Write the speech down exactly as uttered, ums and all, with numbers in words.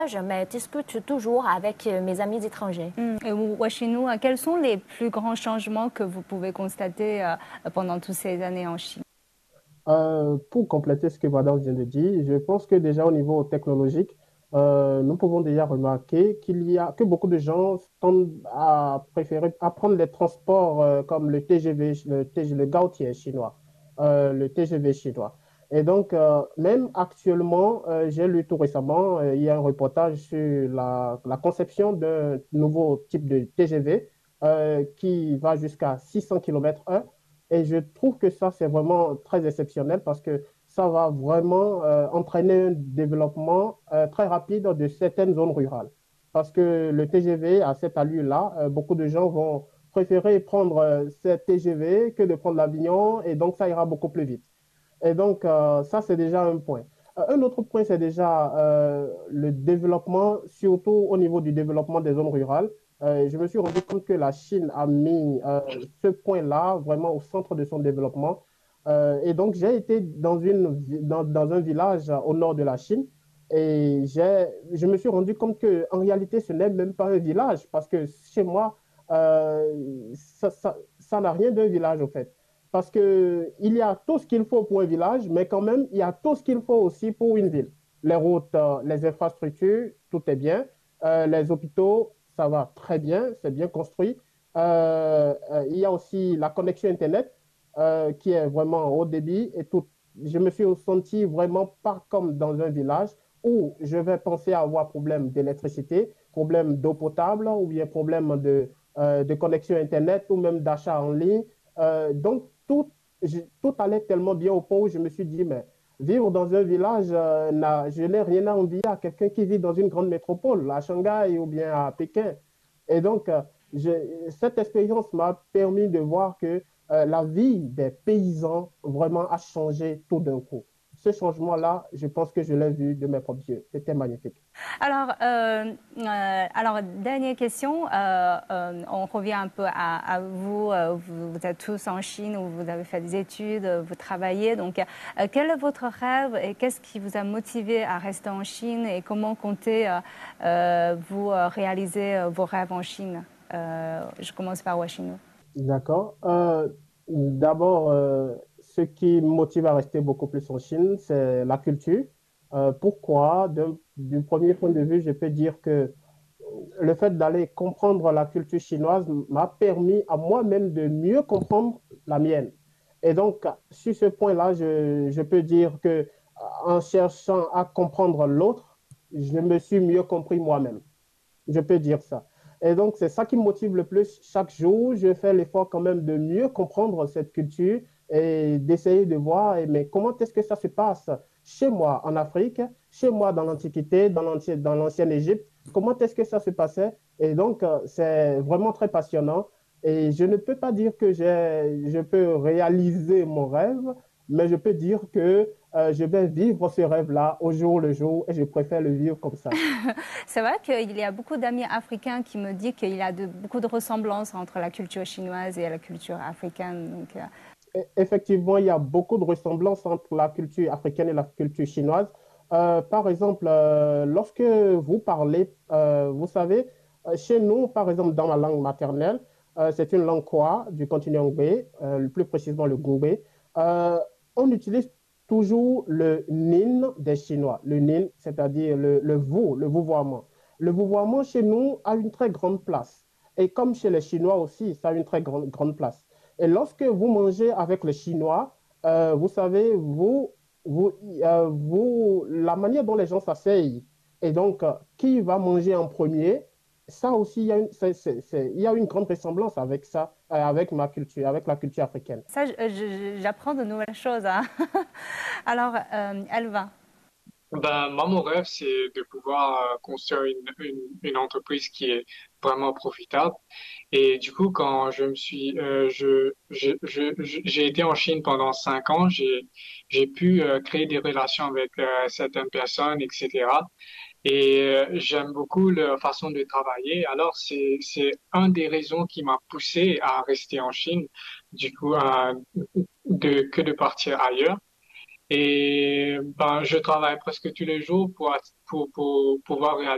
mais discute toujours avec mes amis étrangers. Mm. Et Washinou, quels sont les plus grands changements que vous pouvez constater euh, pendant toutes ces années en Chine? Euh, pour compléter ce que Vador vient de dire, je pense que déjà au niveau technologique, euh, nous pouvons déjà remarquer qu'il y a que beaucoup de gens tendent à préférer à prendre les transports euh, comme le T G V, le, T G, le Gaotier chinois, euh, le T G V chinois. Et donc, euh, même actuellement, euh, j'ai lu tout récemment, euh, il y a un reportage sur la, la conception d'un nouveau type de T G V euh, qui va jusqu'à six cents kilomètres heure. Et je trouve que ça, c'est vraiment très exceptionnel parce que ça va vraiment euh, entraîner un développement euh, très rapide de certaines zones rurales. Parce que le T G V, à cette allure-là, euh, beaucoup de gens vont préférer prendre euh, ce T G V que de prendre l'avion et donc ça ira beaucoup plus vite. Et donc, euh, ça, c'est déjà un point. Euh, Un autre point, c'est déjà euh, le développement, surtout au niveau du développement des zones rurales. Euh, je me suis rendu compte que la Chine a mis euh, ce point-là vraiment au centre de son développement. Euh, et donc, j'ai été dans, une, dans, dans un village au nord de la Chine et j'ai, je me suis rendu compte qu'en réalité, ce n'est même pas un village parce que chez moi, euh, ça, ça, ça n'a rien d'un village, au fait. Parce qu'il y a tout ce qu'il faut pour un village, mais quand même, il y a tout ce qu'il faut aussi pour une ville. Les routes, euh, les infrastructures, tout est bien. Euh, les hôpitaux, ça va très bien, c'est bien construit. Euh, euh, il y a aussi la connexion Internet euh, qui est vraiment haut débit et tout. Je me suis senti vraiment pas comme dans un village où je vais penser à avoir problème d'électricité, problème d'eau potable ou bien problème de, euh, de connexion Internet ou même d'achat en ligne. Euh, donc, tout, je, tout allait tellement bien au point où je me suis dit, mais vivre dans un village, euh, n'a- je n'ai rien à envier à quelqu'un qui vit dans une grande métropole, à Shanghai ou bien à Pékin. Et donc, euh, je- cette expérience m'a permis de voir que euh, la vie des paysans vraiment a changé tout d'un coup. Ce changement-là, je pense que je l'ai vu de mes propres yeux. C'était magnifique. Alors, euh, euh, alors, dernière question. Euh, euh, on revient un peu à, à vous. Euh, vous. Vous êtes tous en Chine où vous avez fait des études, euh, vous travaillez. Donc, euh, quel est votre rêve et qu'est-ce qui vous a motivé à rester en Chine et comment comptez euh, euh, vous euh, réaliser euh, vos rêves en Chine? Euh, je commence par Washington. D'accord. Euh, d'abord, euh, ce qui me motive à rester beaucoup plus en Chine, c'est la culture. Euh, pourquoi? D'un- Du premier point de vue, je peux dire que le fait d'aller comprendre la culture chinoise m'a permis à moi-même de mieux comprendre la mienne. Et donc, sur ce point-là, je, je peux dire que en cherchant à comprendre l'autre, je me suis mieux compris moi-même. Je peux dire ça. Et donc, c'est ça qui me motive le plus. Chaque jour, je fais l'effort quand même de mieux comprendre cette culture et d'essayer de voir, eh, mais comment est-ce que ça se passe chez moi en Afrique, chez moi dans l'Antiquité, dans l'ancienne, dans l'ancienne Égypte, comment est-ce que ça se passait? Et donc, euh, c'est vraiment très passionnant. Et je ne peux pas dire que j'ai, je peux réaliser mon rêve, mais je peux dire que euh, je vais vivre ce rêve-là au jour le jour et je préfère le vivre comme ça. C'est vrai qu'il y a beaucoup d'amis africains qui me disent qu'il y a de, beaucoup de ressemblances entre la culture chinoise et la culture africaine. Donc, euh, Effectivement, il y a beaucoup de ressemblances entre la culture africaine et la culture chinoise. Euh, par exemple, euh, lorsque vous parlez, euh, vous savez, euh, chez nous, par exemple, dans ma langue maternelle, euh, c'est une langue Kwa du continent Hubei, euh, plus précisément le Gubei. Euh, on utilise toujours le nin des Chinois, le nin, c'est-à-dire le, le vous, le vouvoiement. Le vouvoiement chez nous a une très grande place. Et comme chez les Chinois aussi, ça a une très grande, grande place. Et lorsque vous mangez avec les Chinois, euh, vous savez, vous, vous, euh, vous, la manière dont les gens s'asseyent, et donc euh, qui va manger en premier, ça aussi, il y a une, c'est- c'est- c'est- il y a une grande ressemblance avec ça, euh, avec ma culture, avec la culture africaine. ça, je- je- j'apprends de nouvelles choses, hein. Alors, euh, Elva. Ben, moi, mon rêve, c'est de pouvoir euh, construire une, une, une entreprise qui est vraiment profitable. Et du coup, quand je me suis, euh, je, je, je, je- j'ai été en Chine pendant cinq ans, j'ai, j'ai pu euh, créer des relations avec euh, certaines personnes, et cetera. Et euh, j'aime beaucoup leur façon de travailler. Alors, c'est, c'est un des raisons qui m'a poussé à rester en Chine, du coup, à- de, que de partir ailleurs. Et ben, je travaille presque tous les jours pour, pour, pour pouvoir réaliser